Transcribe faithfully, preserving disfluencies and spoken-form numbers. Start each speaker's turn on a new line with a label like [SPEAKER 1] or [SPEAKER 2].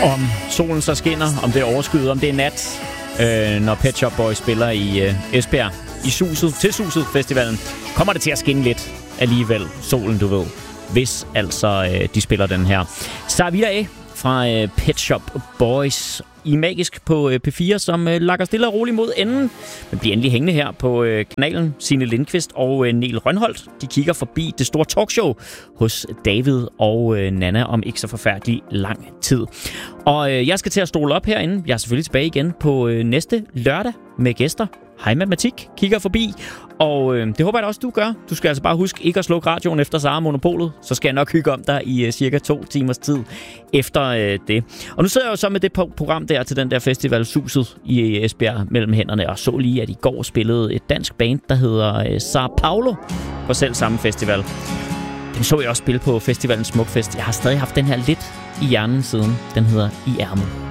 [SPEAKER 1] Om solen så skinner, om det er overskyet, om det er nat, øh, når Pet Shop Boys spiller i øh, Esbjerg i Suset, til Suset Festivalen, kommer det til at skinne lidt alligevel, solen, du ved, hvis altså øh, de spiller den her. Savita A fra øh, Pet Shop Boys i Magisk på øh, P fire, som øh, lakker stille og roligt mod enden. Men bliver endelig hængende her på øh, kanalen. Signe Lindqvist og øh, Niel Rønholdt, de kigger forbi det store talkshow hos David og øh, Nana om ikke så forfærdelig lang tid. Og øh, jeg skal til at stole op herinde. Jeg er selvfølgelig tilbage igen på øh, næste lørdag med gæster. Hej Matematik kigger forbi, og øh, det håber jeg da også, du gør. Du skal altså bare huske ikke at slukke radioen efter Sara Monopolet, så skal jeg nok hygge om dig i øh, cirka to timers tid efter øh, det. Og nu sidder jeg jo så med det program der til den der festival Suset i Esbjerg mellem hænderne, og så lige, at i går spillede et dansk band, der hedder øh, Sao Paulo på selv samme festival. Den så jeg også spille på festivalen Smukfest. Jeg har stadig haft den her lidt i hjernen siden. Den hedder I Ærmet.